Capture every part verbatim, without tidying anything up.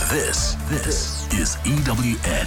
This, this is E W N.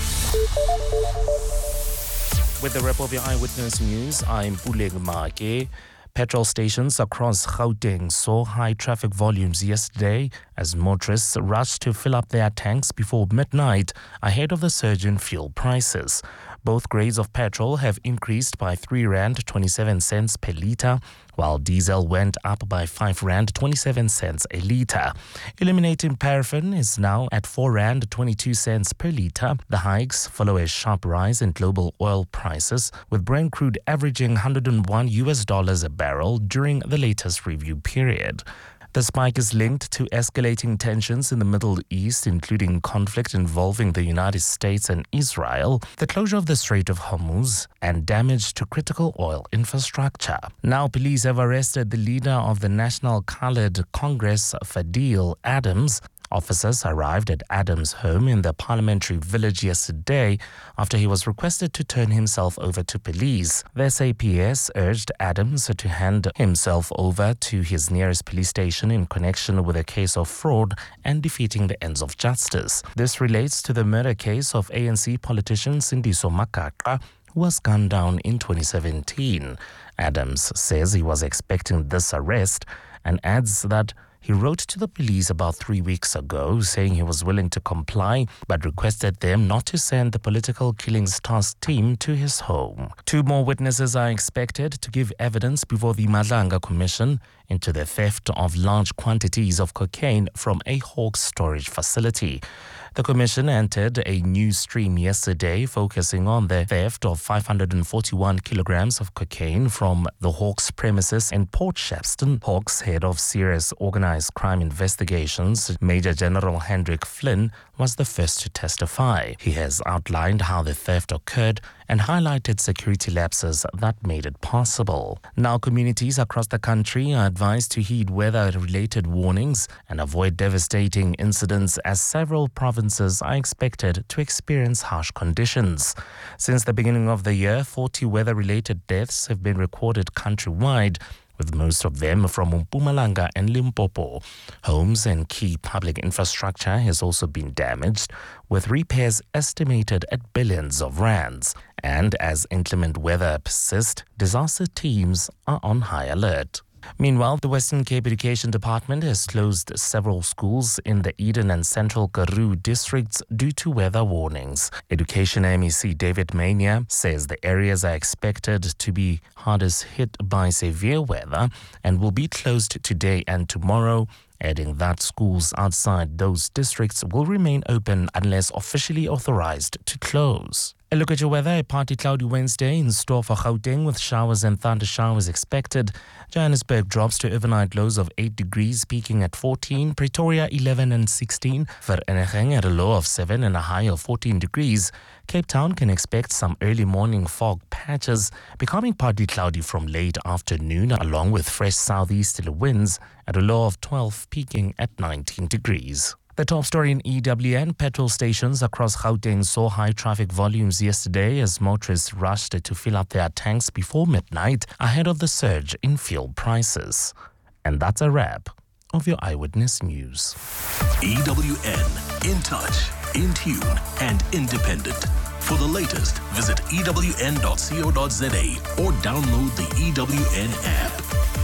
With the wrap of your Eyewitness News, I'm Puleng Make. Petrol stations across Gauteng saw high traffic volumes yesterday as motorists rushed to fill up their tanks before midnight ahead of the surge in fuel prices. Both grades of petrol have increased by three rand twenty-seven cents per litre, while diesel went up by five rand twenty-seven cents a litre. Eliminating paraffin is now at four rand twenty-two cents per litre. The hikes follow a sharp rise in global oil prices, with Brent crude averaging one hundred one U S dollars a barrel during the latest review period. The spike is linked to escalating tensions in the Middle East, including conflict involving the United States and Israel, the closure of the Strait of Hormuz, and damage to critical oil infrastructure. Now, police have arrested the leader of the National Coloured Congress, Fadil Adams. Officers arrived at Adams' home in the parliamentary village yesterday after he was requested to turn himself over to police. The S A P S urged Adams to hand himself over to his nearest police station in connection with a case of fraud and defeating the ends of justice. This relates to the murder case of A N C politician Sindiso Makaka, who was gunned down in twenty seventeen. Adams says he was expecting this arrest and adds that he wrote to the police about three weeks ago saying he was willing to comply but requested them not to send the political killings task team to his home. Two more witnesses are expected to give evidence before the Madlanga Commission into the theft of large quantities of cocaine from a Hawks storage facility. The commission entered a new stream yesterday focusing on the theft of five hundred forty-one kilograms of cocaine from the Hawks premises in Port Shepstone. Hawks head of serious organized crime investigations, Major General Hendrik Flynn, was the first to testify. He has outlined how the theft occurred and highlighted security lapses that made it possible. Now, communities across the country are advised to heed weather-related warnings and avoid devastating incidents as several provinces are expected to experience harsh conditions. Since the beginning of the year, forty weather-related deaths have been recorded countrywide, with most of them from Mpumalanga and Limpopo. Homes and key public infrastructure has also been damaged, with repairs estimated at billions of rands. And as inclement weather persists, disaster teams are on high alert. Meanwhile, the Western Cape Education Department has closed several schools in the Eden and Central Karoo districts due to weather warnings. Education M E C David Mania says the areas are expected to be hardest hit by severe weather and will be closed today and tomorrow, adding that schools outside those districts will remain open unless officially authorized to close. A look at your weather. A partly cloudy Wednesday in store for Gauteng with showers and thunder showers expected. Johannesburg drops to overnight lows of eight degrees, peaking at fourteen. Pretoria eleven and sixteen. Vereeniging at a low of seven and a high of fourteen degrees. Cape Town can expect some early morning fog patches, becoming partly cloudy from late afternoon, along with fresh southeasterly winds at a low of twelve, peaking at nineteen degrees. The top story in E W N, petrol stations across Gauteng saw high traffic volumes yesterday as motorists rushed to fill up their tanks before midnight ahead of the surge in fuel prices. And that's a wrap of your Eyewitness News. E W N, in touch, in tune, and independent. For the latest, visit E W N dot co dot za or download the E W N app.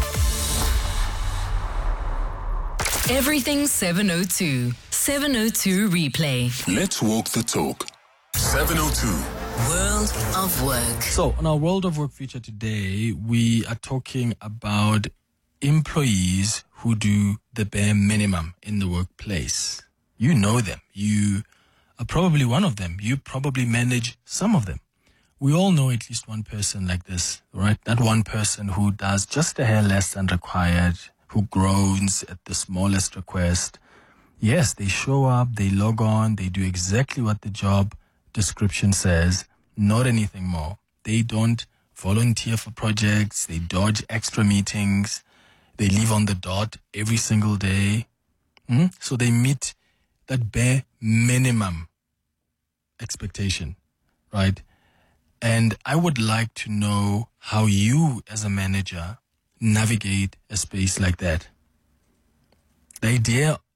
Everything seven oh two. seven oh two replay. Let's walk the talk. seven oh two. World of Work. So, on our World of Work feature today, we are talking about employees who do the bare minimum in the workplace. You know them. You are probably one of them. You probably manage some of them. We all know at least one person like this, right? That one person who does just a hair less than required, who groans at the smallest request. Yes, they show up, they log on, they do exactly what the job description says, not anything more. They don't volunteer for projects, they dodge extra meetings, they leave on the dot every single day. Hmm? So they meet that bare minimum expectation, right? And I would like to know how you as a manager navigate a space like that. The idea of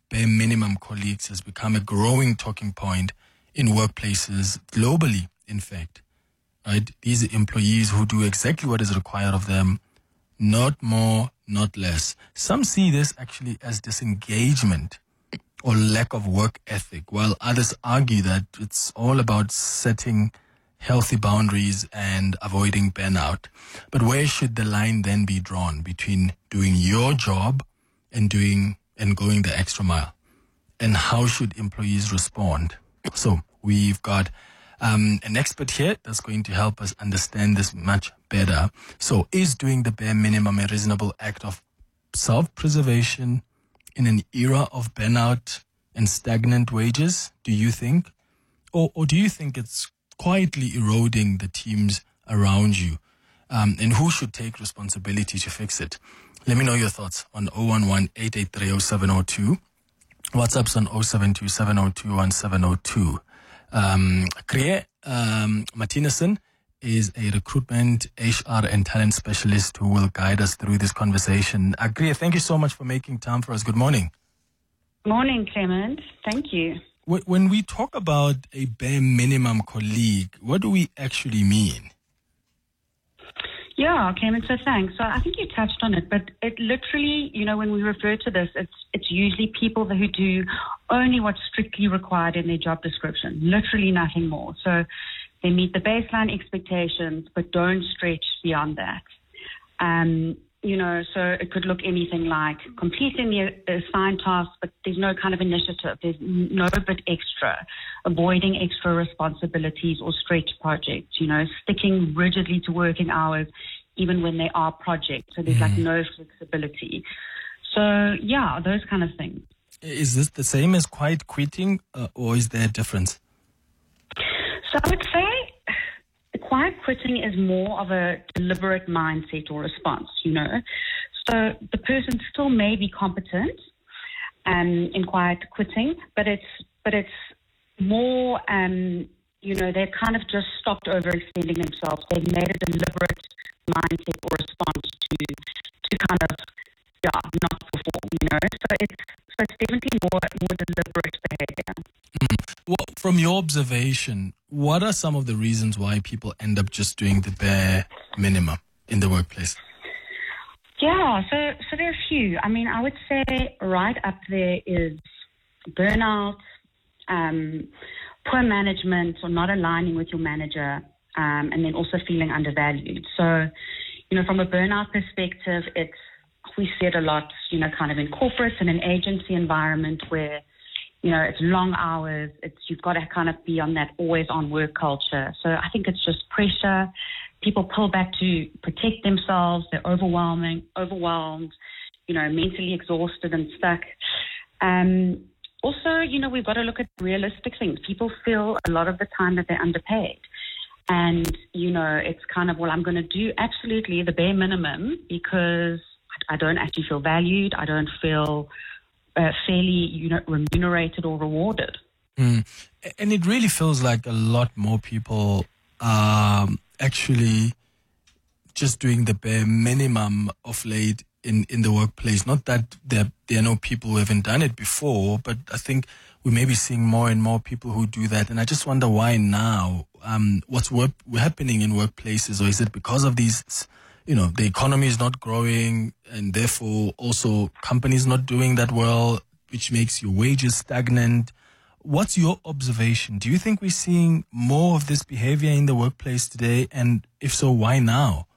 bare minimum colleagues has become a growing talking point in workplaces globally, in fact. Right? These are employees who do exactly what is required of them, not more, not less. Some see this actually as disengagement or lack of work ethic, while others argue that it's all about setting healthy boundaries and avoiding burnout. But where should the line then be drawn between doing your job and doing and going the extra mile? And how should employees respond? So we've got um, an expert here that's going to help us understand this much better. So is doing the bare minimum a reasonable act of self-preservation in an era of burnout and stagnant wages, do you think? Or, or do you think it's quietly eroding the teams around you? Um, and who should take responsibility to fix it? Let me know your thoughts on zero one one, eight eight three, zero seven zero two. WhatsApp's on zero seven two, seven zero two, one seven zero two. Um, Kriye um, Martinezson is a recruitment, H R and talent specialist who will guide us through this conversation. Uh, Kriye, thank you so much for making time for us. Good morning. Morning, Clement. Thank you. When we talk about a bare minimum colleague, what do we actually mean? Yeah, Clement, so thanks. So I think you touched on it, but it literally, you know, when we refer to this, it's it's usually people who do only what's strictly required in their job description, literally nothing more. So they meet the baseline expectations, but don't stretch beyond that. Um, you know, so it could look anything like completing the assigned tasks, but there's no kind of initiative. There's no bit extra, avoiding extra responsibilities or stretch projects, you know, sticking rigidly to working hours, even when they are projects. So there's mm. like no flexibility. So, yeah, those kind of things. Is this the same as quiet quitting, uh, or is there a difference? So I would say quiet quitting is more of a deliberate mindset or response, you know. So the person still may be competent um, in quiet quitting, but it's but it's more, um, you know, they've kind of just stopped overextending themselves. They've made a deliberate mindset or response to to kind of yeah not perform, you know. So it's so it's definitely more more deliberate behavior. Mm. Well, from your observation, what are some of the reasons why people end up just doing the bare minimum in the workplace? Yeah, so so there are a few. I mean, I would say right up there is burnout, um, poor management or not aligning with your manager, um, and then also feeling undervalued. So, you know, from a burnout perspective, it's we see it a lot, you know, kind of in corporate and an agency environment where, you know, it's long hours. It's you've got to kind of be on that always on work culture. So I think it's just pressure. People pull back to protect themselves. They're overwhelming, overwhelmed, you know, mentally exhausted and stuck. Um, also, you know, we've got to look at realistic things. People feel a lot of the time that they're underpaid. And, you know, it's kind of, well, I'm going to do absolutely the bare minimum because I don't actually feel valued. I don't feel uh, fairly, you know, remunerated or rewarded. Mm. And it really feels like a lot more people are actually just doing the bare minimum of late in, in the workplace. Not that there, there are no people who haven't done it before, but I think we may be seeing more and more people who do that. And I just wonder why now. Um, what's work, happening in workplaces, or is it because of these, you know, the economy is not growing and therefore also companies not doing that well, which makes your wages stagnant? What's your observation? Do you think we're seeing more of this behavior in the workplace today? And if so, why now?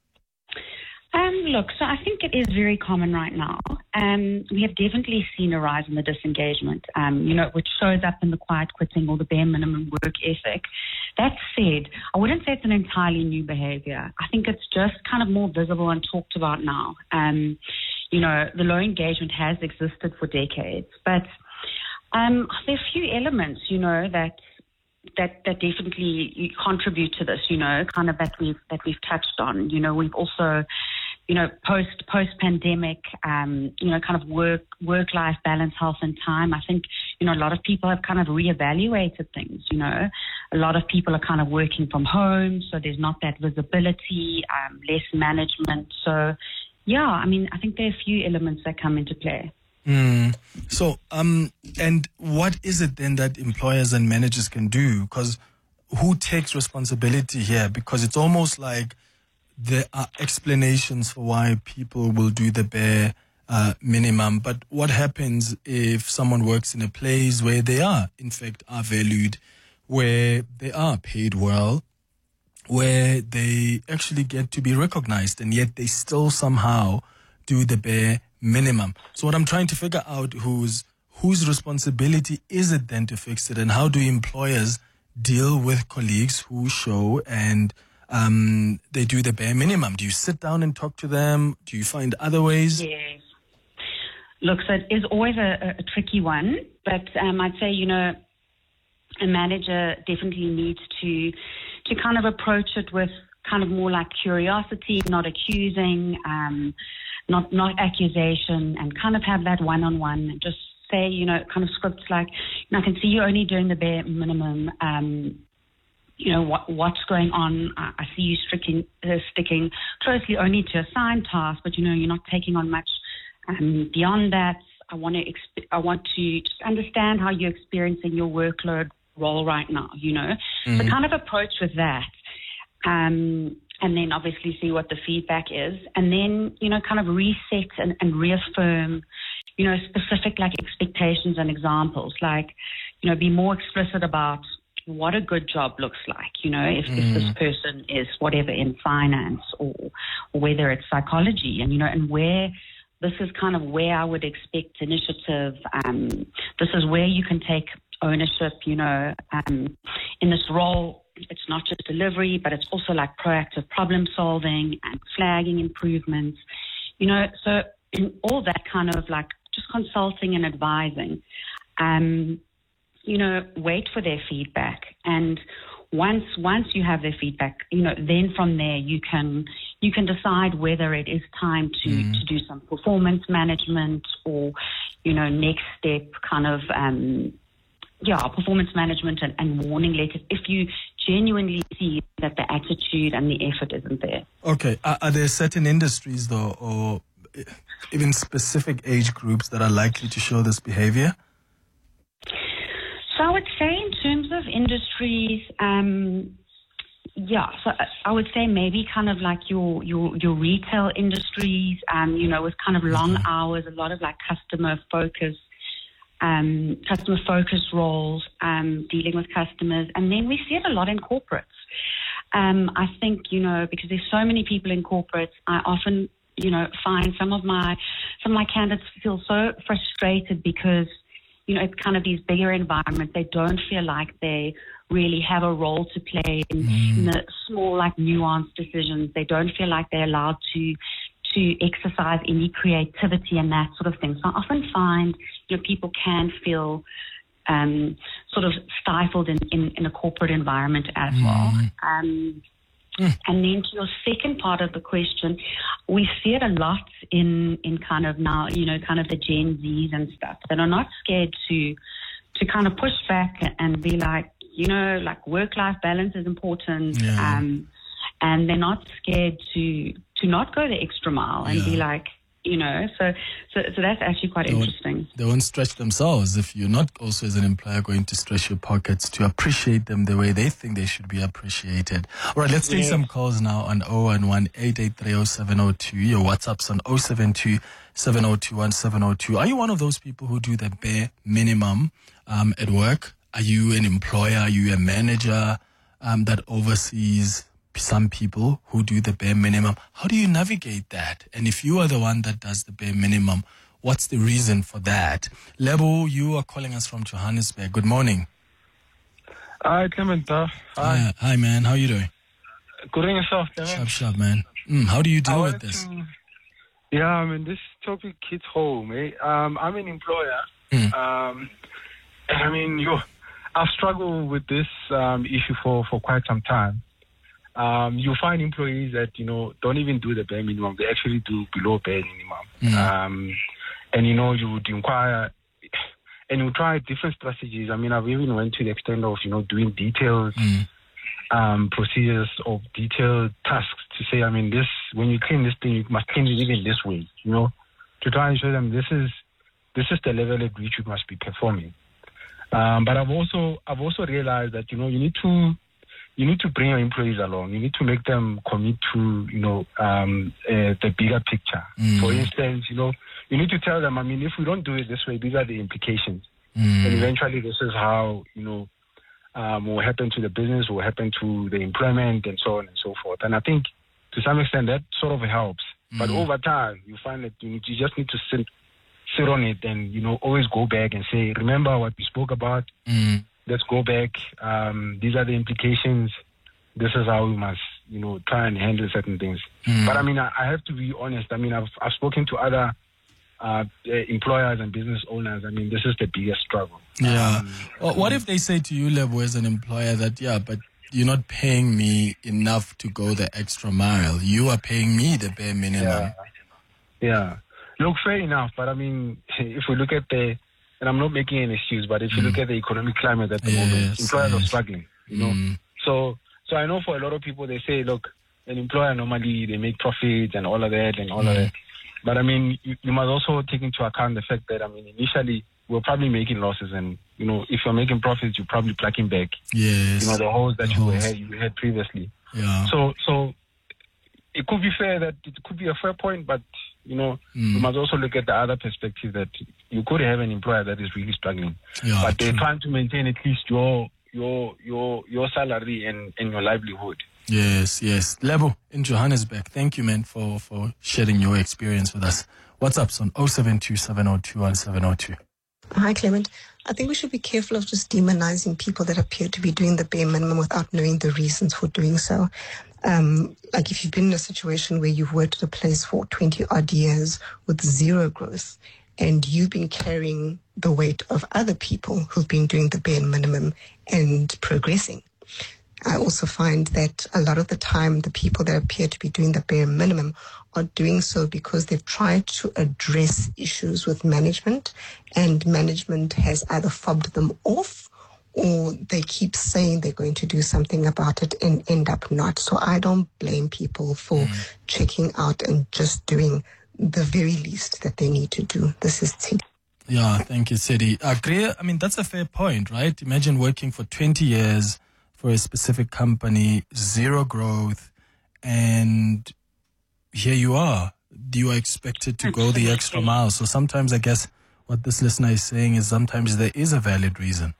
Um, look, so I think it is very common right now. Um, we have definitely seen a rise in the disengagement, um, you know, which shows up in the quiet quitting or the bare minimum work ethic. That said, I wouldn't say it's an entirely new behavior. I think it's just kind of more visible and talked about now. Um, you know, the low engagement has existed for decades, but um, there are a few elements, you know, that that that definitely contribute to this, you know, kind of that we've that we've touched on. You know, we've also, you know, post post pandemic, um, you know, kind of work work life balance, health and time. I think, you know, a lot of people have kind of reevaluated things. You know, a lot of people are kind of working from home, so there's not that visibility, um, less management. So, yeah, I mean, I think there are a few elements that come into play. Mm. So, um, and what is it then that employers and managers can do? Because who takes responsibility here? Because it's almost like there are explanations for why people will do the bare uh, minimum. But what happens if someone works in a place where they are, in fact, are valued, where they are paid well, where they actually get to be recognized, and yet they still somehow do the bare minimum? So what I'm trying to figure out whose whose responsibility is it then to fix it, and how do employers deal with colleagues who show and um, they do the bare minimum? Do you sit down and talk to them? Do you find other ways? Yes. Look, so it is always a, a tricky one, but um, I'd say, you know, a manager definitely needs to to kind of approach it with kind of more like curiosity, not accusing, um, not not accusation, and kind of have that one-on-one and just say, you know, kind of scripts like, you know, I can see you're only doing the bare minimum. Um, you know, what what's going on? I, I see you sticking, uh, sticking closely only to assigned tasks, but, you know, you're not taking on much um, beyond that. I want to exp- I want to just understand how you're experiencing your workload role right now, you know. Mm-hmm. So kind of approach with that. Um, and then obviously see what the feedback is. And then, you know, kind of reset and, and reaffirm, you know, specific like expectations and examples. Like, you know, be more explicit about what a good job looks like, you know, if, mm. if this person is whatever in finance or, or whether it's psychology, and, you know, and where this is kind of where I would expect initiative. Um, this is where you can take ownership, you know, um, in this role. It's not just delivery, but it's also like proactive problem solving and flagging improvements, you know, so in all that kind of like just consulting and advising, um, you know, wait for their feedback. And once, once you have their feedback, you know, then from there you can, you can decide whether it is time to, mm. to do some performance management or, you know, next step kind of, um, yeah, performance management and, and warning letters if you genuinely see that the attitude and the effort isn't there. Okay. Are, are there certain industries, though, or even specific age groups that are likely to show this behavior? So I would say in terms of industries, um, yeah, so I would say maybe kind of like your your, your retail industries, um, you know, with kind of long mm-hmm. hours, a lot of like customer focus. Um, customer focused roles, um, dealing with customers, and then we see it a lot in corporates. Um, I think, you know, because there's so many people in corporates, I often, you know, find some of my some of my candidates feel so frustrated because, you know, it's kind of these bigger environments. They don't feel like they really have a role to play in, mm. in the small, like nuanced decisions. They don't feel like they're allowed to. to exercise any creativity and that sort of thing. So I often find, you know, people can feel um, sort of stifled in, in, in a corporate environment as mm. well. Um, mm. And then to your second part of the question, we see it a lot in, in kind of now, you know, kind of the Gen Zs and stuff that are not scared to to kind of push back and be like, you know, like work-life balance is important. Yeah. Um, and they're not scared to to not go the extra mile and yeah. be like, you know, so so so that's actually quite they interesting. Won't, they won't stretch themselves if you're not also as an employer going to stretch your pockets to appreciate them the way they think they should be appreciated. All right, let's take yes. some calls now on zero one one, eight eight three, zero seven zero two. Your WhatsApp's on zero seven two, seven zero two one, seven zero two. Are you one of those people who do the bare minimum um, at work? Are you an employer? Are you a manager um, that oversees some people who do the bare minimum? How do you navigate that? And if you are the one that does the bare minimum, what's the reason for that? Lebo, you are calling us from Johannesburg. Good morning. Hi, Clement. Hi. Uh, hi, man. How are you doing? Good on yourself, man. Sharp, sharp, man. Mm, how do you deal with this? To, yeah, I mean, this topic hits home. Eh? Um, I'm an employer. Mm. Um, and I mean, you, I've struggled with this um, issue for, for quite some time. Um, you find employees that, you know, don't even do the bare minimum. They actually do below bare minimum. Mm. Um, and, you know, you would inquire and you try different strategies. I mean, I've even went to the extent of, you know, doing detailed mm. um, procedures of detailed tasks to say, I mean, this, when you clean this thing, you must clean it even this way, you know, to try and show them this is this is the level at which you must be performing. Um, but I've also I've also realized that, you know, you need to you need to bring your employees along. You need to make them commit to, you know, um, uh, the bigger picture. Mm. For instance, you know, you need to tell them, I mean, if we don't do it this way, these are the implications. Mm. And eventually this is how, you know, um, will happen to the business, will happen to the employment and so on and so forth. And I think to some extent that sort of helps. Mm. But over time, you find that you, need, you just need to sit, sit on it and, you know, always go back and say, remember what we spoke about? Mm. Let's go back. Um, these are the implications. This is how we must, you know, try and handle certain things. Mm. But I mean, I, I have to be honest. I mean, I've I've spoken to other uh, employers and business owners. I mean, this is the biggest struggle. Yeah. Um, well, what if they say to you, Lebo, as an employer, that yeah, but you're not paying me enough to go the extra mile. You are paying me the bare minimum. Yeah. yeah. Look, fair enough. But I mean, if we look at the And I'm not making an excuse, but if you mm. look at the economic climate at the yes, moment, employers yes. are struggling, you know. Mm. So so I know for a lot of people, they say, look, an employer normally, they make profits and all of that and all mm. of that. But I mean, you, you must also take into account the fact that, I mean, initially, we're probably making losses. And, you know, if you're making profits, you're probably plucking back, yes. you know, the holes that the you, holes. Had, you had previously. Yeah. So, so it could be fair that it could be a fair point, but, you know, mm. you must also look at the other perspective that you could have an employer that is really struggling, yeah, but they're true. trying to maintain at least your your your your salary and, and your livelihood. Yes, yes. Lebo in Johannesburg, thank you, man, for, for sharing your experience with us. What's up, son? oh seven two, seven oh two, one seven oh two. Hi, Clement. I think we should be careful of just demonizing people that appear to be doing the bare minimum without knowing the reasons for doing so. Um, like if you've been in a situation where you've worked at a place for twenty odd years with zero growth and you've been carrying the weight of other people who've been doing the bare minimum and progressing. I also find that a lot of the time the people that appear to be doing the bare minimum are doing so because they've tried to address issues with management and management has either fobbed them off or they keep saying they're going to do something about it and end up not. So I don't blame people for mm. checking out and just doing the very least that they need to do. This is T. Yeah, thank you, Sidi. Uh, Greer, I mean, that's a fair point, right? Imagine working for twenty years for a specific company, zero growth, and here you are. You are expected to go the extra mile. So sometimes I guess what this listener is saying is sometimes there is a valid reason.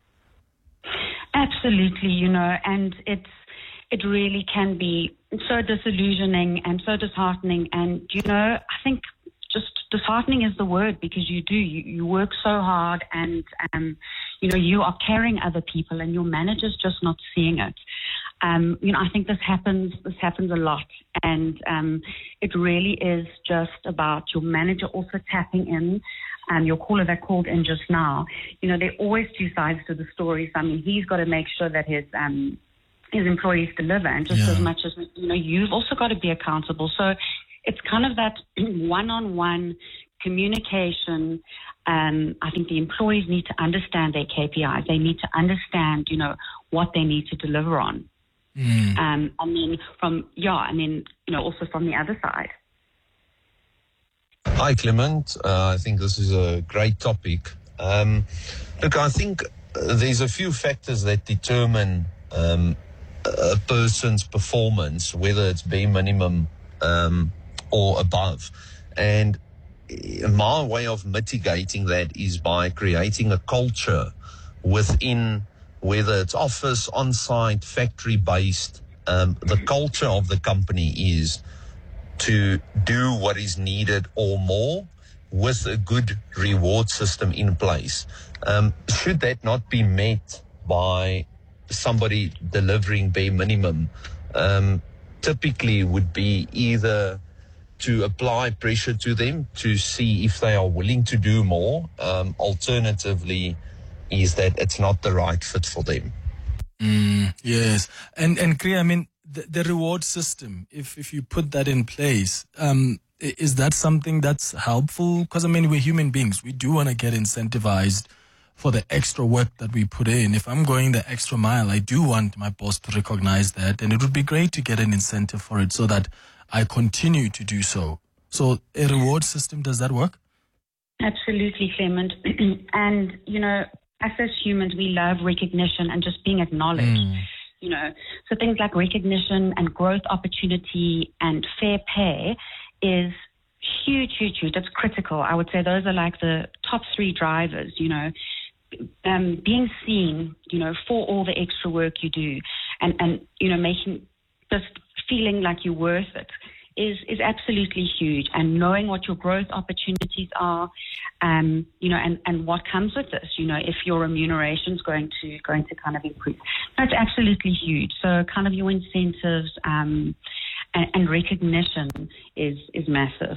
Absolutely, you know, and it's it really can be so disillusioning and so disheartening. And, you know, I think just disheartening is the word because you do. You, you work so hard and, um, you know, you are carrying other people and your manager's just not seeing it. Um, you know, I think this happens, this happens a lot. And um, it really is just about your manager also tapping in. Um, your caller that called in just now, you know, there are always two sides to the story. So, I mean, he's got to make sure that his um, his employees deliver. And just yeah. as much as, you know, you've also got to be accountable. So it's kind of that one-on-one communication. Um, I think the employees need to understand their K P Is. They need to understand, you know, what they need to deliver on. Mm. Um, and then from, yeah, and then, you know, also from the other side. Hi, Clement. Uh, I think this is a great topic. Um, look, I think there's a few factors that determine um, a person's performance, whether it's bare minimum um, or above. And my way of mitigating that is by creating a culture within, whether it's office, on-site, factory-based. Um, the culture of the company is to do what is needed or more with a good reward system in place. Um, should that not be met by somebody delivering bare minimum, um, typically would be either to apply pressure to them to see if they are willing to do more. Um, alternatively, is that it's not the right fit for them. Mm, yes. And, and Kriya, I mean, the, the reward system, if, if you put that in place, um, is that something that's helpful? Because, I mean, we're human beings. We do want to get incentivized for the extra work that we put in. If I'm going the extra mile, I do want my boss to recognize that. And it would be great to get an incentive for it so that I continue to do so. So a reward system, does that work? Absolutely, Clement. And, you know, us as humans, we love recognition and just being acknowledged. Mm. You know, so things like recognition and growth opportunity and fair pay is huge, huge, huge. That's critical. I would say those are like the top three drivers, you know, um, being seen, you know, for all the extra work you do and, and, you know, making, just feeling like you're worth it is, is absolutely huge. And knowing what your growth opportunities are, um, you know, and, and what comes with this, you know, if your remuneration is going to, going to kind of increase. That's absolutely huge. So kind of your incentives, um, and, and recognition is, is massive.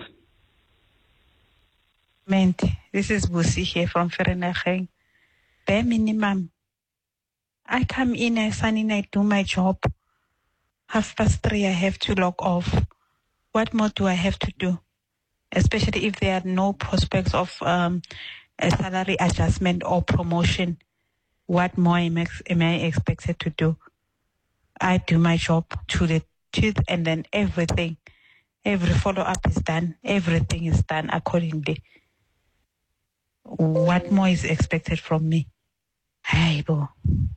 This is Busi here from Vereeniging. Bare minimum. I come in, I sign in, I do my job. Half past three, I have to log off. What more do I have to do? Especially if there are no prospects of um, a salary adjustment or promotion. What more am I, am I expected to do? I do my job to the tooth, and then everything, every follow-up is done. Everything is done accordingly. What more is expected from me? Hey, bo.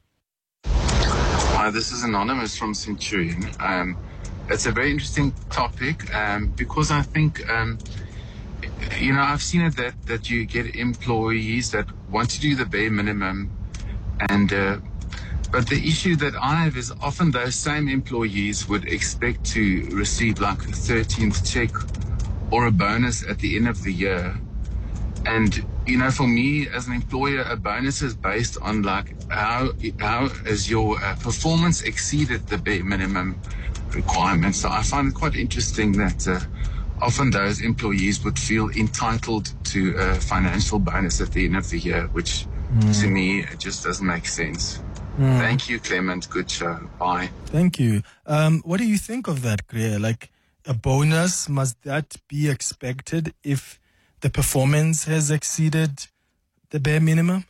Hi, this is Anonymous from Centurion. Um, it's a very interesting topic um, because I think, um, you know, I've seen it that, that you get employees that want to do the bare minimum, and uh, but the issue that I have is often those same employees would expect to receive like a thirteenth check or a bonus at the end of the year. And, you know, for me as an employer, a bonus is based on like how how has your uh, performance exceeded the bare minimum requirements. So I find it quite interesting that uh, often those employees would feel entitled to a financial bonus at the end of the year, which mm. to me, it just doesn't make sense. Mm. Thank you, Clement. Good show. Bye. Thank you. Um, what do you think of that, Greer? Like a bonus, must that be expected if the performance has exceeded the bare minimum?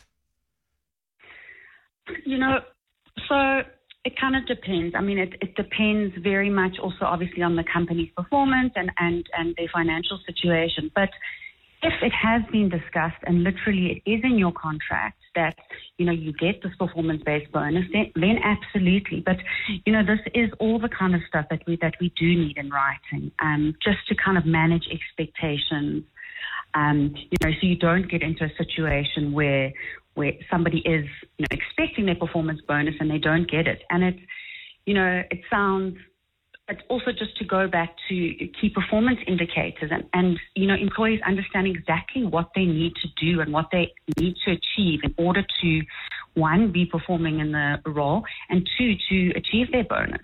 You know, so it kind of depends. I mean, it, it depends very much also obviously on the company's performance and, and, and their financial situation. But if it has been discussed and literally it is in your contract that, you know, you get this performance-based bonus, then, then absolutely. But, you know, this is all the kind of stuff that we, that we do need in writing, um, just to kind of manage expectations. Um, you know, so you don't get into a situation where where somebody is, you know, expecting their performance bonus and they don't get it. And it's, you know, it sounds, it's also just to go back to key performance indicators and, and, you know, employees understanding exactly what they need to do and what they need to achieve in order to, one, be performing in the role, and two, to achieve their bonus.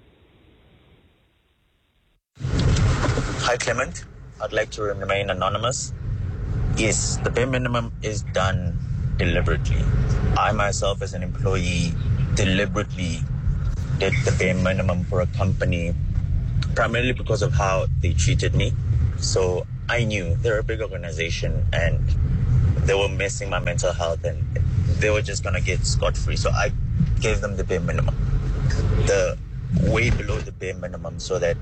Hi, Clement. I'd like to remain anonymous. Yes, the bare minimum is done deliberately. I myself as an employee deliberately did the bare minimum for a company primarily because of how they treated me. So I knew they're a big organization and they were messing my mental health and they were just going to get scot-free. So I gave them the bare minimum, the way below the bare minimum, so that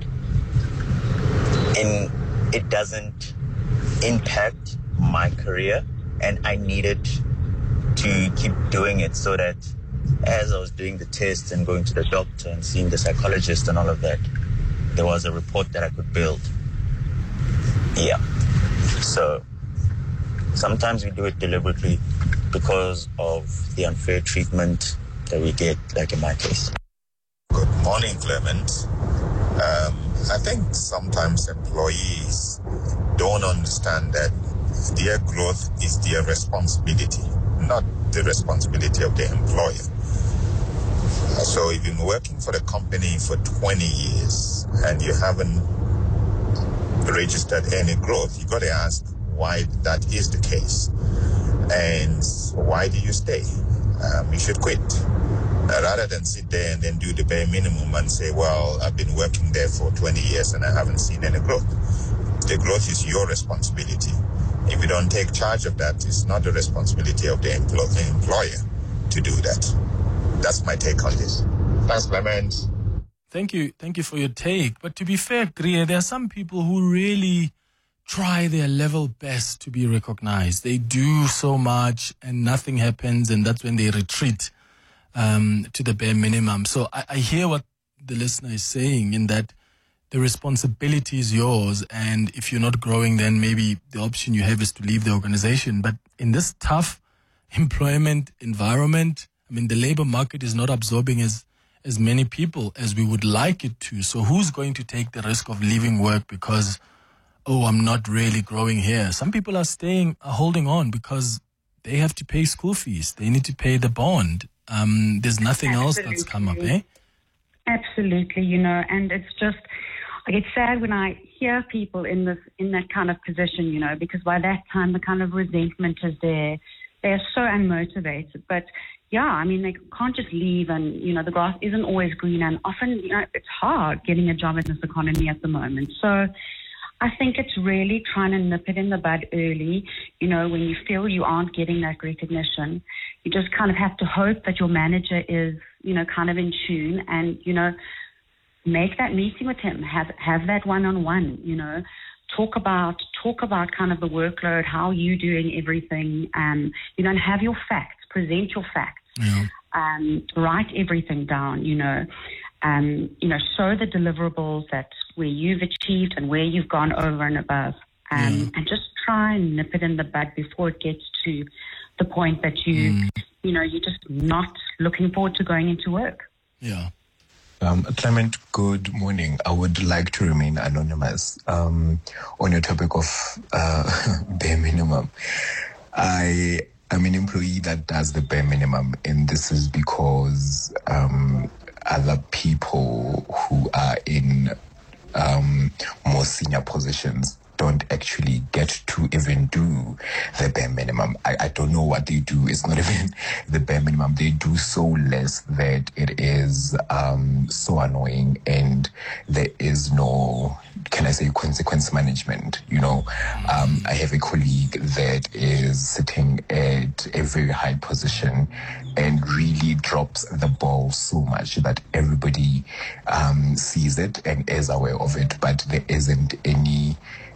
in it doesn't impact my career, and I needed to keep doing it so that as I was doing the tests and going to the doctor and seeing the psychologist and all of that, there was a report that I could build. Yeah. So sometimes we do it deliberately because of the unfair treatment that we get, like in my case. Good morning, Clement. Um, I think sometimes employees don't understand that their growth is their responsibility, not the responsibility of the employer. So if you've been working for the company for twenty years and you haven't registered any growth, you got to ask why that is the case. And why do you stay? Um, you should quit. Uh, rather than sit there and then do the bare minimum and say, well, I've been working there for twenty years and I haven't seen any growth. The growth is your responsibility. If you don't take charge of that, it's not the responsibility of the, empl- the employer to do that. That's my take on this. Thanks, Clement. Thank you. Thank you for your take. But to be fair, Greer, there are some people who really try their level best to be recognized. They do so much and nothing happens, and that's when they retreat um, to the bare minimum. So I, I hear what the listener is saying, in that the responsibility is yours, and if you're not growing, then maybe the option you have is to leave the organization. But in this tough employment environment, I mean, the labor market is not absorbing as as many people as we would like it to. So who's going to take the risk of leaving work because, oh, I'm not really growing here? Some people are staying, are holding on because they have to pay school fees. They need to pay the bond. Um, there's nothing Absolutely. else that's come up, eh? Absolutely, you know, and it's just, I get sad when I hear people in this, in that kind of position, you know, because by that time the kind of resentment is there. They're so unmotivated. But yeah, I mean, they can't just leave, and, you know, the grass isn't always green, and often, you know, it's hard getting a job in this economy at the moment. So I think it's really trying to nip it in the bud early. You know, when you feel you aren't getting that recognition, you just kind of have to hope that your manager is, you know, kind of in tune, and, you know, make that meeting with him, have have that one-on-one, you know, talk about talk about kind of the workload, how you doing everything, um, you know, and have your facts, present your facts, yeah. um, write everything down, you know, um, you know, show the deliverables that where you've achieved and where you've gone over and above, um, yeah. and just try and nip it in the bud before it gets to the point that you, mm. you know, you're just not looking forward to going into work. Yeah. Um, Clement, good morning. I would like to remain anonymous. Um, on your topic of uh, bare minimum, I am an employee that does the bare minimum, and this is because um, other people who are in um, more senior positions don't actually get to even do the bare minimum. I, I don't know what they do. It's not even the bare minimum. They do so less that it is um, so annoying, and there is no, can I say, consequence management. You know, um, I have a colleague that is sitting at a very high position and really drops the ball so much that everybody um, sees it and is aware of it, but there isn't any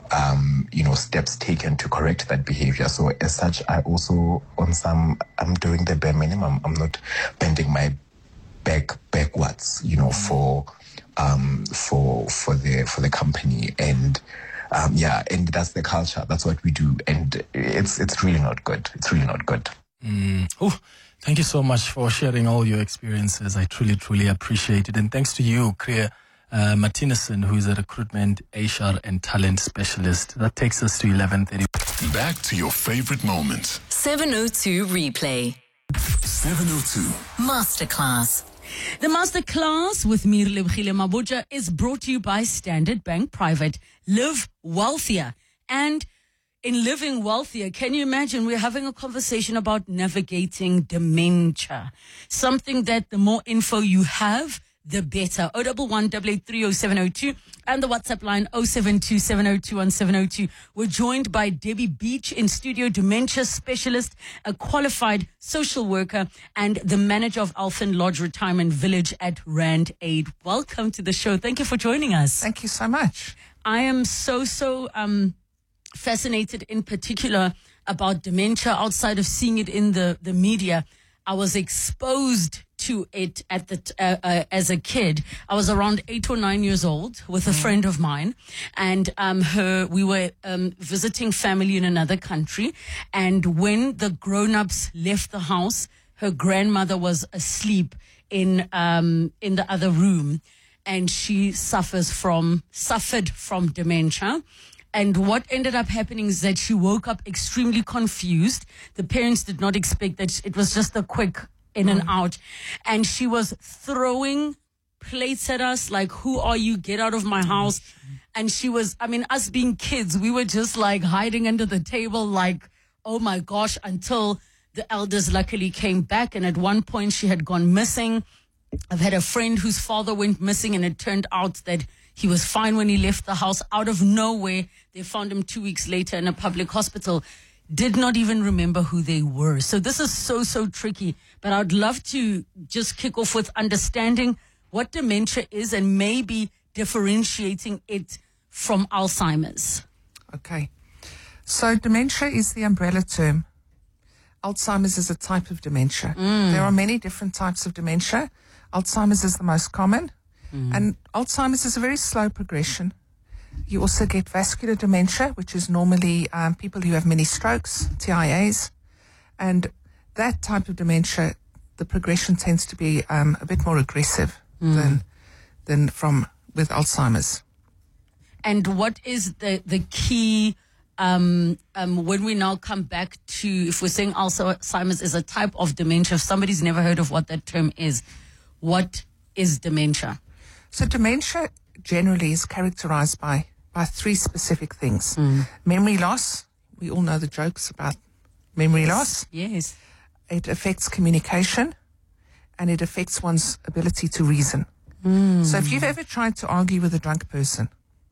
Um, you know, steps taken to correct that behavior. So as such, I also, on some, I'm doing the bare minimum. I'm not bending my back backwards, you know, for um, for for the for the company. And um, yeah, and that's the culture. That's what we do, and it's it's really not good. It's really not good. Mm. Oh, thank you so much for sharing all your experiences. I truly, truly appreciate it. And thanks to you, Kriya Uh, Martinison, who is a recruitment, H R, and talent specialist. That takes us to eleven thirty. Back to your favorite moments. seven oh two Replay. seven oh two. Masterclass. The Masterclass with Mir Lebogile Mabotja is brought to you by Standard Bank Private. Live wealthier. And in living wealthier, can you imagine we're having a conversation about navigating dementia? Something that the more info you have, the better. oh one one, eight eight three, oh seven oh two and the WhatsApp line oh seven two, seven oh two, one seven oh two. We're joined by Debbie Beach in studio, dementia specialist, a qualified social worker, and the manager of Alphen Lodge Retirement Village at Rand Aid. Welcome to the show. Thank you for joining us. Thank you so much. I am so, so um, fascinated in particular about dementia outside of seeing it in the, the media. I was exposed to it at the t- uh, uh, as a kid. I was around eight or nine years old with a friend of mine, and um, her we were um, visiting family in another country. And when the grown-ups left the house, her grandmother was asleep in um, in the other room, and she suffers from suffered from dementia. And what ended up happening is that she woke up extremely confused. The parents did not expect that. It was just a quick in and out. And she was throwing plates at us like, who are you? Get out of my house. And she was, I mean, us being kids, we were just like hiding under the table like, oh my gosh, until the elders luckily came back. And at one point she had gone missing. I've had a friend whose father went missing, and it turned out that he was fine when he left the house. Out of nowhere, they found him two weeks later in a public hospital. Did not even remember who they were. So this is so, so tricky. But I'd love to just kick off with understanding what dementia is and maybe differentiating it from Alzheimer's. Okay. So dementia is the umbrella term. Alzheimer's is a type of dementia. Mm. There are many different types of dementia. Alzheimer's is the most common. Mm. And Alzheimer's is a very slow progression. You also get vascular dementia, which is normally um, people who have many strokes, T I As. And that type of dementia, the progression tends to be um, a bit more aggressive Mm. than than from with Alzheimer's. And what is the, the key, um, um, when we now come back to, if we're saying Alzheimer's is a type of dementia, if somebody's never heard of what that term is, what is dementia? So dementia generally is characterized by, by three specific things. Mm. Memory loss. We all know the jokes about memory loss. Yes. It affects communication, and it affects one's ability to reason. Mm. So if you've ever tried to argue with a drunk person,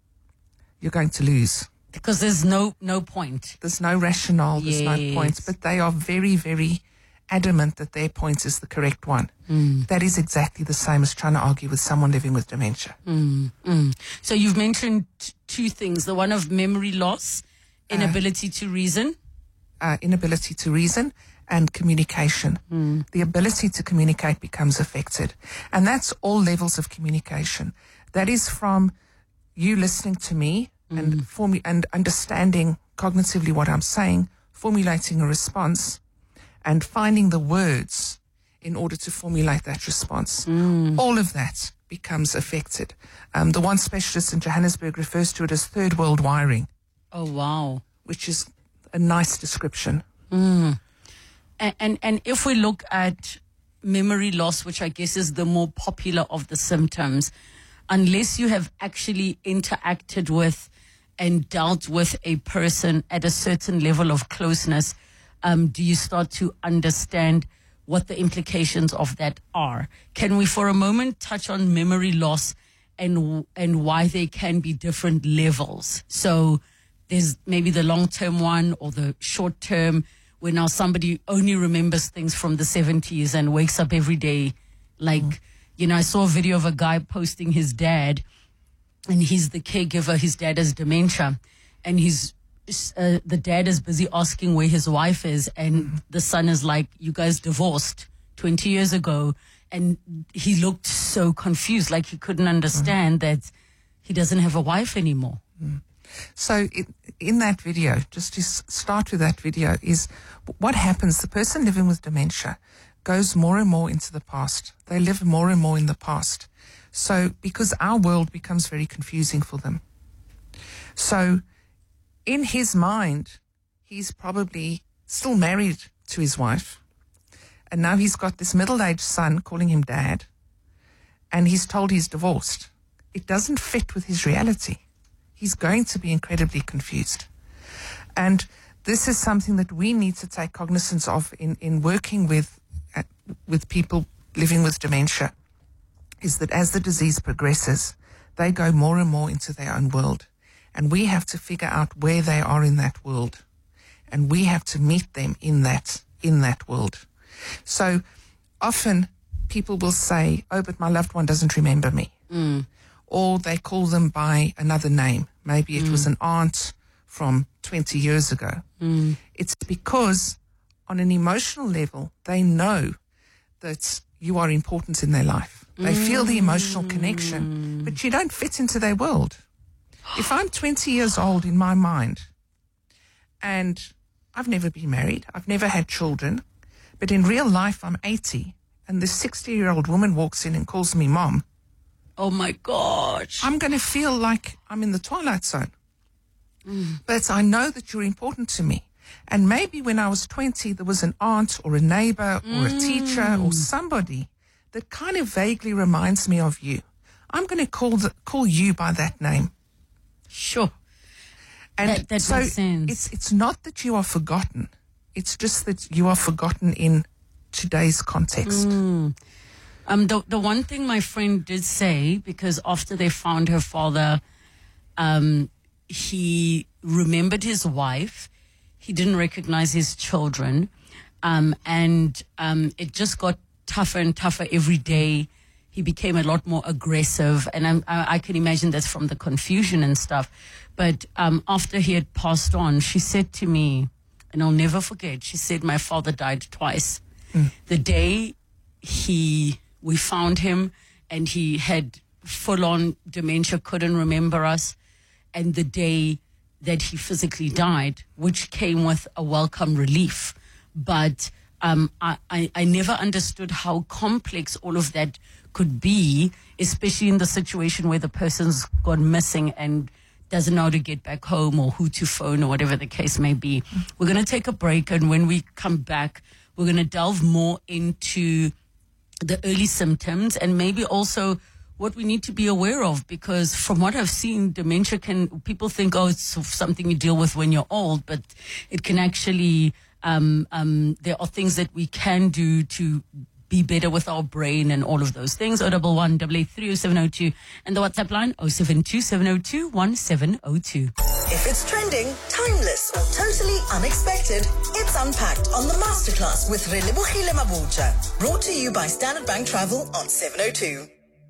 you're going to lose. Because there's no no point. There's no rationale, there's no point. Yes. But they are very, very adamant that their point is the correct one. Mm. That is exactly the same as trying to argue with someone living with dementia. Mm, mm. So you've mentioned t- two things, the one of memory loss, inability uh, to reason. Uh, inability to reason and communication. Mm. The ability to communicate becomes affected. And that's all levels of communication. That is from you listening to me mm. and formu- and understanding cognitively what I'm saying, formulating a response, and finding the words in order to formulate that response. Mm. All of that becomes affected. Um, the one specialist in Johannesburg refers to it as third world wiring. Oh, wow. Which is a nice description. Mm. And, and and if we look at memory loss, which I guess is the more popular of the symptoms, unless you have actually interacted with and dealt with a person at a certain level of closeness, um, do you start to understand what the implications of that are? Can we for a moment touch on memory loss and and why there can be different levels? So there's maybe the long-term one or the short-term, where now somebody only remembers things from the seventies and wakes up every day. Like, mm. you know, I saw a video of a guy posting his dad, and he's the caregiver. His dad has dementia, and he's uh, the dad is busy asking where his wife is, and mm. the son is like, you guys divorced twenty years ago. And he looked so confused, like he couldn't understand mm. that he doesn't have a wife anymore. Mm. So in, in that video, just to start with that video, is what happens. The person living with dementia goes more and more into the past. They live more and more in the past. So because our world becomes very confusing for them. So in his mind, he's probably still married to his wife. And now he's got this middle-aged son calling him dad. And he's told he's divorced. It doesn't fit with his reality. He's going to be incredibly confused. And this is something that we need to take cognizance of in, in working with, uh, with people living with dementia, is that as the disease progresses, they go more and more into their own world. And we have to figure out where they are in that world. And we have to meet them in that, in that world. So often people will say, oh, but my loved one doesn't remember me. Mm. Or they call them by another name. Maybe it mm. was an aunt from twenty years ago. Mm. It's because on an emotional level, they know that you are important in their life. They mm. feel the emotional connection, but you don't fit into their world. If I'm twenty years old in my mind and I've never been married, I've never had children, but in real life I'm eighty and this sixty-year-old woman walks in and calls me mom, oh my gosh, I'm going to feel like I'm in the twilight zone. Mm. But I know that you're important to me. And maybe when I was twenty, there was an aunt or a neighbor or a teacher or somebody that kind of vaguely reminds me of you. I'm going to call the, call you by that name. Sure. And that, that so makes sense. it's it's not that you are forgotten. It's just that you are forgotten in today's context. Mm. Um, the the one thing my friend did say, because after they found her father, um, he remembered his wife. He didn't recognize his children, um, and um, it just got tougher and tougher every day. he became a lot more aggressive. And I'm, I, I can imagine that's from the confusion and stuff. But um, after he had passed on, she said to me, and I'll never forget, she said, my father died twice. Mm. The day he we found him and he had full-on dementia, couldn't remember us, and the day that he physically died, which came with a welcome relief. But um, I, I, I never understood how complex all of that could be, especially in the situation where the person's gone missing and doesn't know how to get back home or who to phone or whatever the case may be. We're going to take a break, and when we come back, we're going to delve more into the early symptoms and maybe also what we need to be aware of, because from what I've seen, dementia can, people think, oh, it's something you deal with when you're old, but it can actually, um, um, there are things that we can do to be better with our brain and all of those things. oh one one, eight eight three, oh seven oh two and the WhatsApp line oh seven two, seven oh two, one seven oh two. If it's trending, timeless or totally unexpected, it's Unpacked on the Masterclass with Relebogile Mabotja. Brought to you by Standard Bank Travel on seven oh two.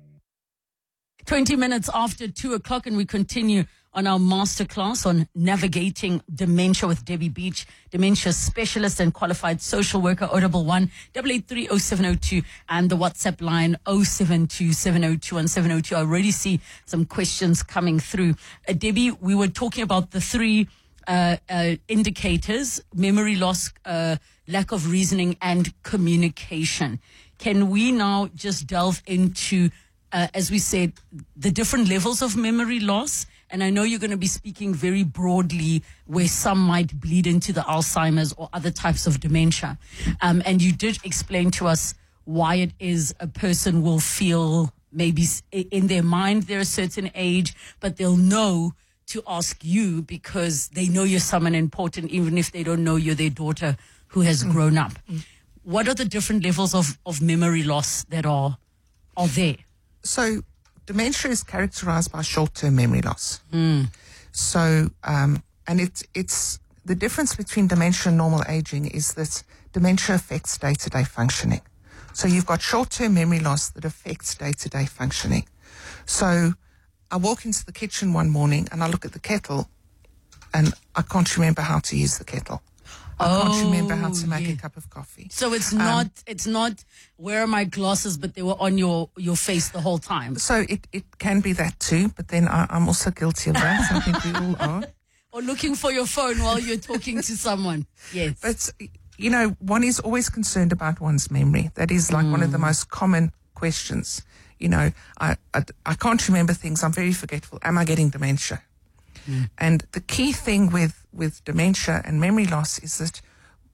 twenty minutes after two o'clock, and we continue on our masterclass on navigating dementia with Debbie Beach, dementia specialist and qualified social worker. oh one one, eight eight three, oh seven oh two and the WhatsApp line oh seven two, seven oh two and seven oh two. I already see some questions coming through. Uh, Debbie, we were talking about the three uh, uh, indicators: memory loss, uh, lack of reasoning, and communication. Can we now just delve into, uh, as we said, the different levels of memory loss? And I know you're going to be speaking very broadly where some might bleed into the Alzheimer's or other types of dementia. Um, and you did explain to us why it is a person will feel maybe in their mind they're a certain age, but they'll know to ask you because they know you're someone important, even if they don't know you're their daughter who has mm. grown up. Mm. What are the different levels of, of memory loss that are, are there? So, dementia is characterized by short-term memory loss. Mm. So, um, and it's it's the difference between dementia and normal aging is that dementia affects day-to-day functioning. So you've got short-term memory loss that affects day-to-day functioning. So I walk into the kitchen one morning and I look at the kettle and I can't remember how to use the kettle. I oh, can't remember how to make yeah. a cup of coffee. So it's Um, not it's not where are my glasses, but they were on your, your face the whole time. So it, it can be that too, but then I, I'm also guilty of that. I think we all are. Or looking for your phone while you're talking to someone. Yes. But, you know, one is always concerned about one's memory. That is like mm. one of the most common questions. You know, I, I, I can't remember things. I'm very forgetful. Am I getting dementia? Mm. And the key thing with, with dementia and memory loss is that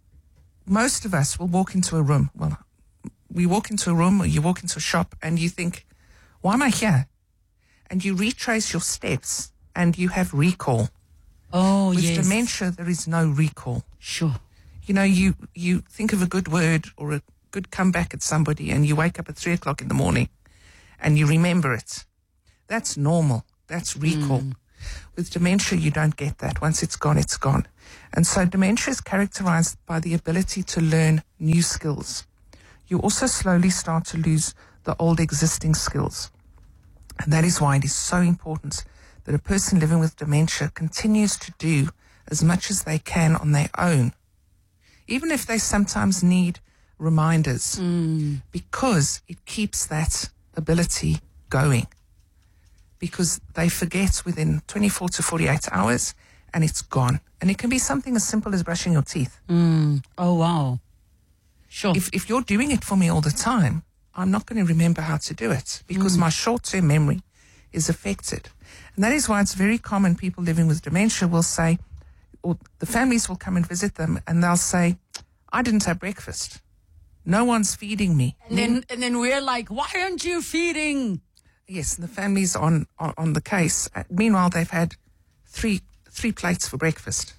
most of us will walk into a room. Well, we walk into a room or you walk into a shop and you think, why am I here? And you retrace your steps and you have recall. Oh, with yes. With dementia, there is no recall. Sure. You know, you, you think of a good word or a good comeback at somebody and you wake up at three o'clock in the morning and you remember it. That's normal. That's recall. Mm. With dementia, you don't get that. Once it's gone, it's gone. And so dementia is characterized by the ability to learn new skills. You also slowly start to lose the old existing skills. And that is why it is so important that a person living with dementia continues to do as much as they can on their own, even if they sometimes need reminders, mm. because it keeps that ability going. Because they forget within twenty-four to forty-eight hours and it's gone. And it can be something as simple as brushing your teeth. Mm. Oh, wow. Sure. If, if you're doing it for me all the time, I'm not going to remember how to do it because Mm. my short-term memory is affected. And that is why it's very common people living with dementia will say, or the families will come and visit them and they'll say, I didn't have breakfast. No one's feeding me. And then, and then we're like, why aren't you feeding? Yes, and the family's on, on, on the case. Uh, meanwhile, they've had three three plates for breakfast.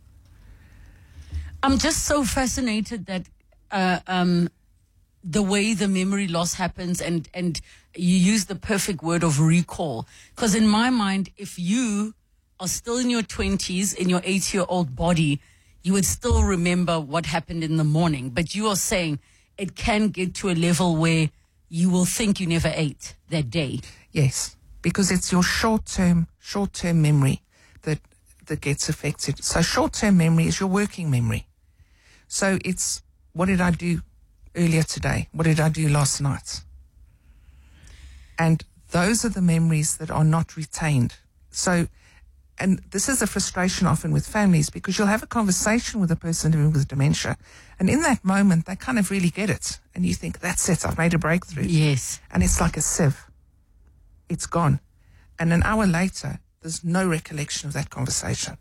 I'm just so fascinated that uh, um, the way the memory loss happens, and, and you use the perfect word of recall. Because in my mind, if you are still in your twenties, in your eighty-year-old body, you would still remember what happened in the morning. But you are saying it can get to a level where you will think you never ate that day. Yes, because it's your short-term, short-term memory that that gets affected. So short-term memory is your working memory. So it's, what did I do earlier today? What did I do last night? And those are the memories that are not retained. So, and this is a frustration often with families, because you'll have a conversation with a person living with dementia, and in that moment, they kind of really get it. And you think, that's it, I've made a breakthrough. Yes. And it's like a sieve. It's gone. And an hour later, there's no recollection of that conversation.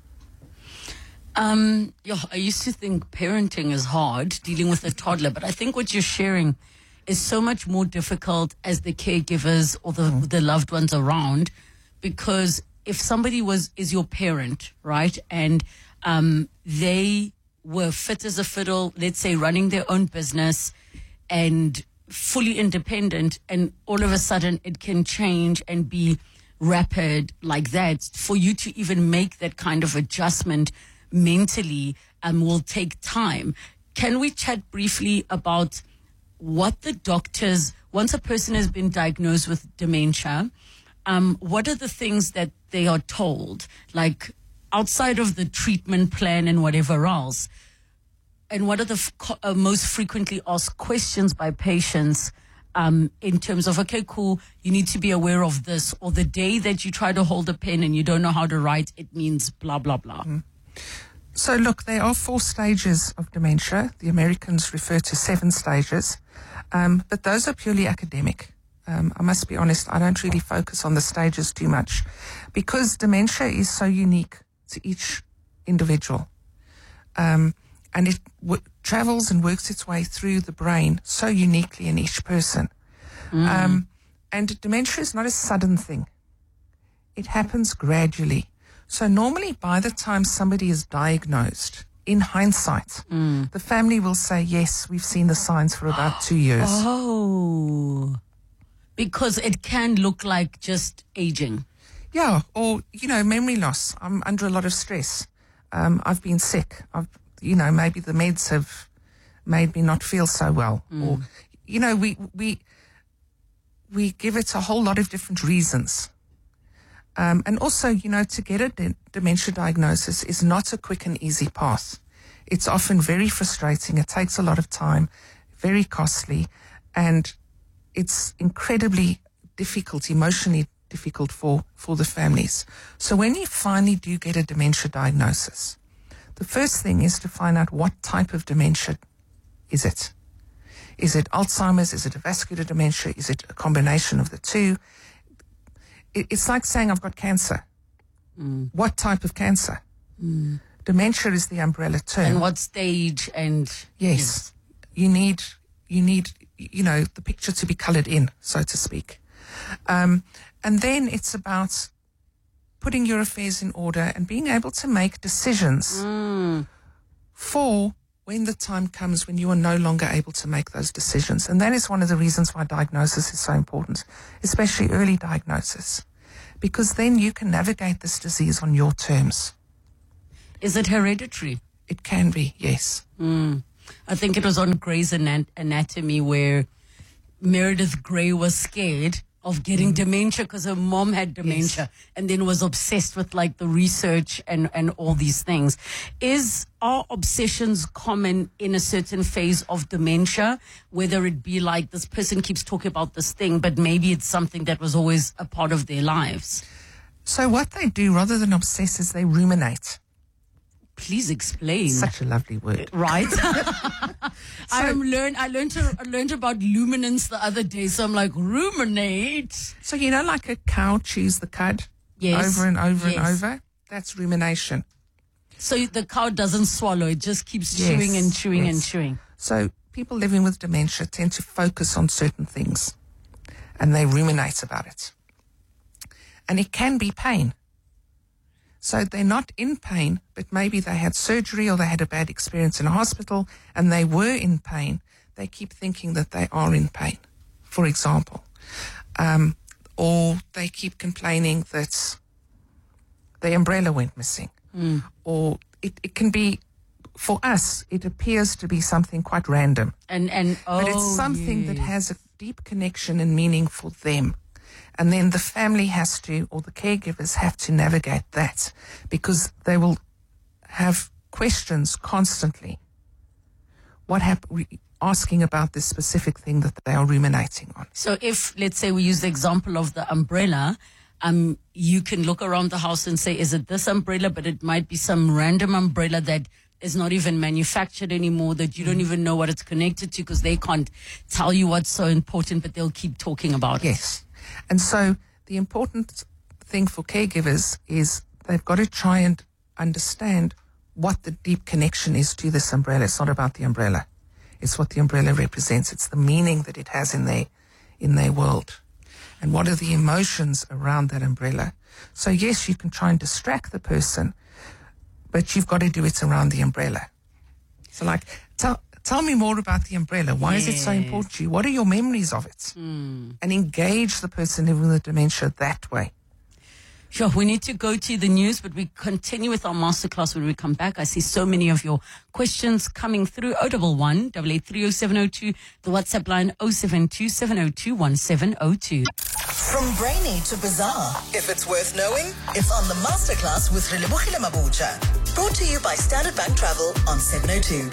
Um, yeah, I used to think parenting is hard, dealing with a toddler, but I think what you're sharing is so much more difficult as the caregivers or the, mm. the loved ones around, because if somebody was is your parent, right, and um, they were fit as a fiddle, let's say running their own business and fully independent, and all of a sudden it can change and be rapid like that, for you to even make that kind of adjustment mentally um, will take time. Can we chat briefly about what the doctors, once a person has been diagnosed with dementia, um, what are the things that they are told, like outside of the treatment plan and whatever else? And what are the f- uh, most frequently asked questions by patients um, in terms of, okay, cool, you need to be aware of this, or the day that you try to hold a pen and you don't know how to write, it means blah, blah, blah. Mm. So look, there are four stages of dementia. The Americans refer to seven stages, um, but those are purely academic. Um, I must be honest, I don't really focus on the stages too much, because dementia is so unique to each individual. Um, and it w- travels and works its way through the brain so uniquely in each person. Mm. Um, and dementia is not a sudden thing. It happens gradually. So normally by the time somebody is diagnosed, in hindsight, Mm. the family will say, yes, we've seen the signs for about two years. Oh, because it can look like just aging. Yeah, or, you know, memory loss. I'm under a lot of stress. Um, I've been sick. I've, you know, maybe the meds have made me not feel so well. Mm. Or, you know, we, we, we give it a whole lot of different reasons. Um, and also, you know, to get a de- dementia diagnosis is not a quick and easy path. It's often very frustrating. It takes a lot of time, very costly, and it's incredibly difficult, emotionally difficult for, for the families. So when you finally do get a dementia diagnosis, the first thing is to find out what type of dementia is it. Is it Alzheimer's? Is it a vascular dementia? Is it a combination of the two? It, it's like saying I've got cancer. Mm. What type of cancer? Mm. Dementia is the umbrella term. And what stage? And yes, yes. you need you need you know the picture to be coloured in, so to speak. Um, and then it's about putting your affairs in order and being able to make decisions Mm. for when the time comes when you are no longer able to make those decisions. And that is one of the reasons why diagnosis is so important, especially early diagnosis, because then you can navigate this disease on your terms. Is it hereditary? It can be, yes. Mm. I think it was on Grey's Anat- Anatomy where Meredith Grey was scared of getting mm. dementia because her mom had dementia, yes. and then was obsessed with like the research and, and all these things. Is are obsessions common in a certain phase of dementia, whether it be like this person keeps talking about this thing, but maybe it's something that was always a part of their lives? So what they do rather than obsess is they ruminate. Please explain. Such a lovely word. Right? I am learn. I learned to, I learned about luminance the other day, so I'm like, ruminate. So you know, like a cow chews the cud Yes. over and over Yes. and over. That's rumination. So the cow doesn't swallow; it just keeps Yes, chewing and chewing yes. and chewing. So people living with dementia tend to focus on certain things, and they ruminate about it. And it can be pain. So they're not in pain, but maybe they had surgery or they had a bad experience in a hospital and they were in pain. They keep thinking that they are in pain, for example. Um, or they keep complaining that the umbrella went missing. Mm. Or it, it can be, for us, it appears to be something quite random. And, and oh, but it's something yes. that has a, deep connection and meaning for them. And then the family has to, or the caregivers have to navigate that, because they will have questions constantly. What happened? Asking about this specific thing that they are ruminating on. So if, let's say, we use the example of the umbrella, um, you can look around the house and say, is it this umbrella? But it might be some random umbrella that is not even manufactured anymore, that you don't even know what it's connected to, because they can't tell you what's so important, but they'll keep talking about it. Yes. And so the important thing for caregivers is they've got to try and understand what the deep connection is to this umbrella. It's not about the umbrella. It's what the umbrella represents. It's the meaning that it has in their, in their world. And what are the emotions around that umbrella? So yes, you can try and distract the person, but you've got to do it around the umbrella. So like, tell, tell me more about the umbrella. Why yes. is it so important to you? What are your memories of it? Mm. And engage the person living with dementia that way. Sure, we need to go to the news, but we continue with our masterclass when we come back. I see so many of your questions coming through. oh one one, eight eight three oh seven oh two, the WhatsApp line oh seven two, seven oh two, one seven oh two. From brainy to bizarre, if it's worth knowing, it's on the Masterclass with Relebogile Mabotja. Brought to you by Standard Bank Travel on seven oh two.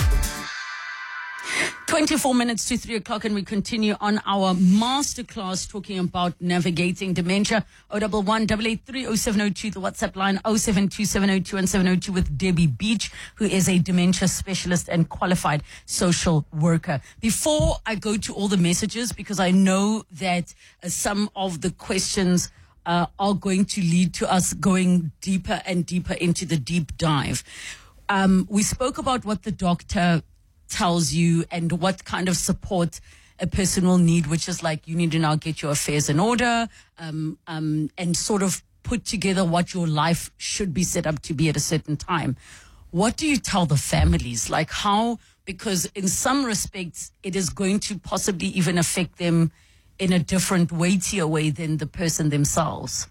twenty-four minutes to three o'clock, and we continue on our masterclass talking about navigating dementia. oh one one, eight eight three oh seven oh two, the WhatsApp line oh seven two, seven oh two, one seven oh two, with Debbie Beach, who is a dementia specialist and qualified social worker. Before I go to all the messages, because I know that uh, some of the questions uh, are going to lead to us going deeper and deeper into the deep dive. Um, we spoke about what the doctor tells you and what kind of support a person will need, which is like, you need to now get your affairs in order, um, um, and sort of put together what your life should be set up to be at a certain time. What do you tell the families? Like how, because in some respects, it is going to possibly even affect them in a different, weightier way than the person themselves.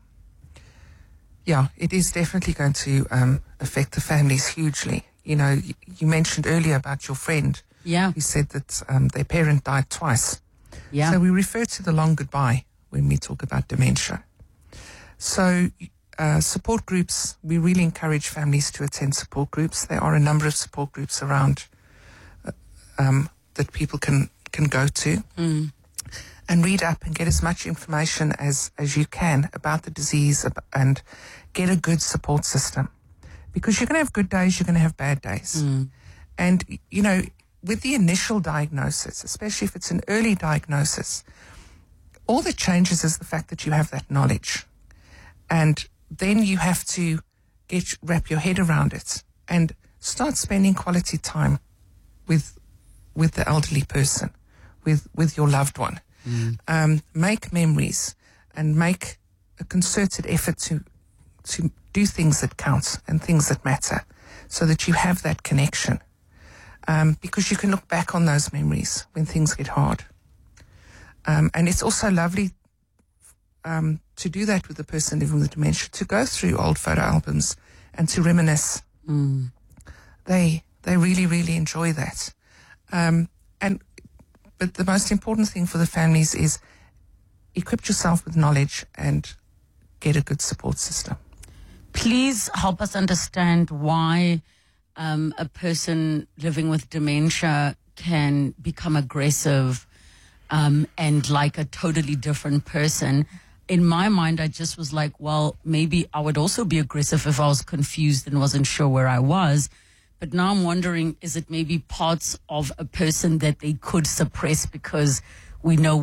Yeah, it is definitely going to um, affect the families hugely. You know, you mentioned earlier about your friend. Yeah. Who said that um, their parent died twice. Yeah. So we refer to the long goodbye when we talk about dementia. So uh, support groups, we really encourage families to attend support groups. There are a number of support groups around uh, um, that people can, can go to. Mm. And read up and get as much information as, as you can about the disease and get a good support system. Because you're going to have good days, you're going to have bad days. Mm. And, you know, with the initial diagnosis, especially if it's an early diagnosis, all that changes is the fact that you have that knowledge. And then you have to get wrap your head around it and start spending quality time with with the elderly person, with, with your loved one. Mm. Um, make memories and make a concerted effort to to do things that count and things that matter, so that you have that connection. Um, because you can look back on those memories when things get hard. Um, and it's also lovely um, to do that with the person living with dementia, to go through old photo albums and to reminisce. Mm. They they really, really enjoy that. Um, and but the most important thing for the families is equip yourself with knowledge and get a good support system. Please help us understand why um, a person living with dementia can become aggressive um, and like a totally different person. In my mind, I just was like, well, maybe I would also be aggressive if I was confused and wasn't sure where I was. But now I'm wondering, is it maybe parts of a person that they could suppress because we know